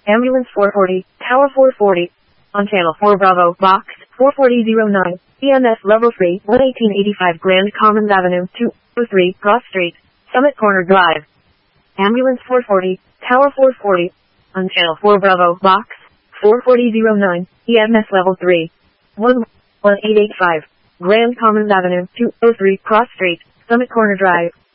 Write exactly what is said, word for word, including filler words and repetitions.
Ambulance four forty, Tower four forty. On Channel four Bravo, Box four forty oh nine, E M S Level three, one eighteen eighty-five Grand Commons Avenue, two oh three, Cross Street, Summit Corner Drive. Ambulance four forty, Tower four forty. On Channel four Bravo, Box four forty oh nine, E M S Level three, one one eight eight five, Grand Commons Avenue, two oh three, Cross Street, Summit Corner Drive.